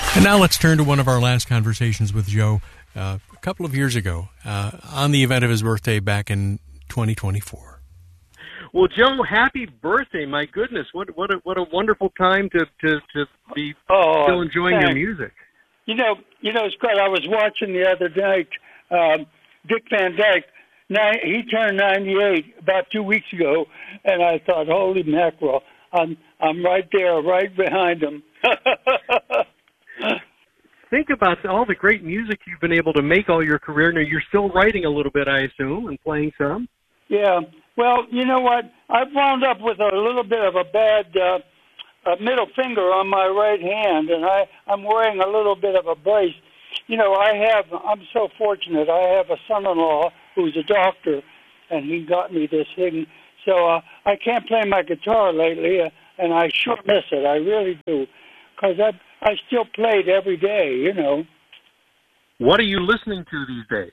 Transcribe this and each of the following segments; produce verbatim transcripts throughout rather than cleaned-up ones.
And now let's turn to one of our last conversations with Joe uh, a couple of years ago uh, on the event of his birthday back in twenty twenty-four. Well, Joe, happy birthday! My goodness, what what a what a wonderful time to to, to be oh, still enjoying thanks. your music. You know, you know, Scott. I was watching the other night. Um, Dick Van Dyke. Now, he turned ninety-eight about two weeks ago, and I thought, holy mackerel, I'm I'm right there, right behind him. Think about all the great music you've been able to make all your career. Now, you're still writing a little bit, I assume, and playing some. Yeah. Well, you know what? I've wound up with a little bit of a bad uh, a middle finger on my right hand, and I, I'm wearing a little bit of a brace. You know, I have, I'm so fortunate. I have a son-in-law who's a doctor, and he got me this thing. So uh, I can't play my guitar lately, uh, and I sure miss it. I really do, because I, I still play it every day, you know. What are you listening to these days?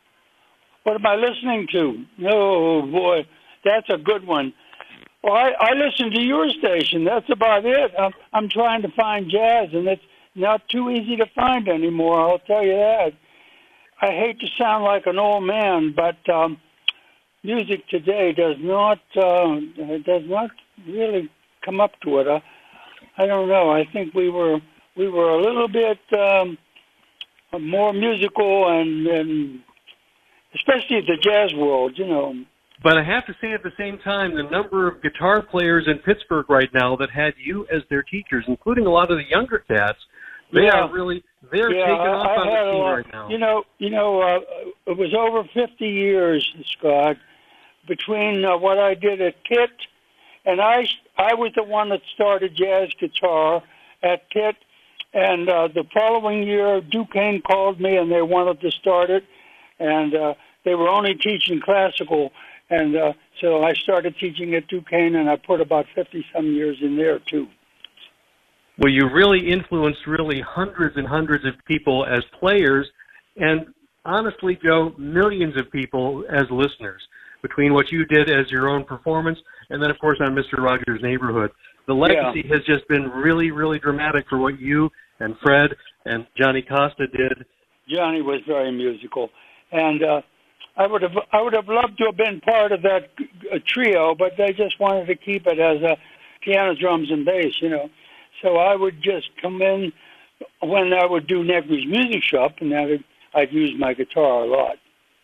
What am I listening to? Oh, boy, that's a good one. Well, I, I listen to your station. That's about it. I'm, I'm trying to find jazz, and it's not too easy to find anymore, I'll tell you that. I hate to sound like an old man, but um, music today does not uh, does not really come up to it. I, I don't know. I think we were we were a little bit um, more musical, and, and especially the jazz world, you know. But I have to say at the same time, the number of guitar players in Pittsburgh right now that had you as their teachers, including a lot of the younger cats, they yeah. are really, they're yeah, taking off I on the scene a, right now. You know, you know, uh, it was over fifty years, Scott, between uh, what I did at Pitt, and I, I was the one that started jazz guitar at Pitt, and uh, the following year, Duquesne called me and they wanted to start it, and uh, they were only teaching classical, and uh, so I started teaching at Duquesne, and I put about fifty-some years in there, too. Well, you really influenced really hundreds and hundreds of people as players, and honestly, Joe, millions of people as listeners, between what you did as your own performance and then, of course, on Mister Rogers' Neighborhood. The legacy yeah. has just been really, really dramatic for what you and Fred and Johnny Costa did. Johnny was very musical, and uh, I would have I would have loved to have been part of that uh, trio, but they just wanted to keep it as a piano, drums, and bass, you know. So I would just come in when I would do Negri's Music Shop, and I would, I'd use my guitar a lot.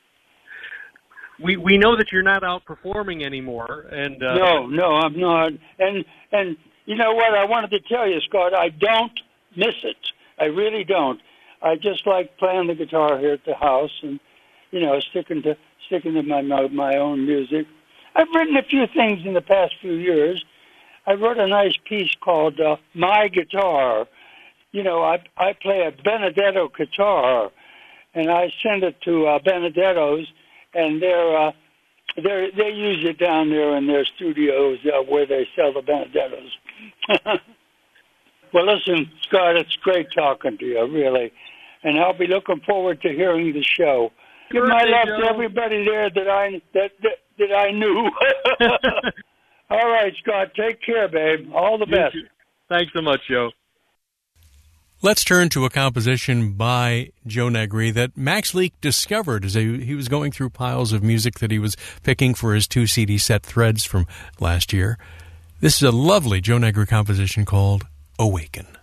We we know that you're not out performing anymore, and uh, no, no, I'm not. And and you know what? I wanted to tell you, Scott, I don't miss it. I really don't. I just like playing the guitar here at the house, and you know, sticking to sticking to my my, my own music. I've written a few things in the past few years. I wrote a nice piece called uh, My Guitar. You know, I I play a Benedetto guitar, and I send it to uh, Benedetto's, and they're, uh, they're, they use it down there in their studios uh, where they sell the Benedettos. Well, listen, Scott, it's great talking to you, really, and I'll be looking forward to hearing the show. Give my love to everybody there that I that that, that I knew. All right, Scott, take care, babe. All the best. Thanks so much, Joe. Let's turn to a composition by Joe Negri that Max Leake discovered as he was going through piles of music that he was picking for his two C D set Threads from last year. This is a lovely Joe Negri composition called Awaken.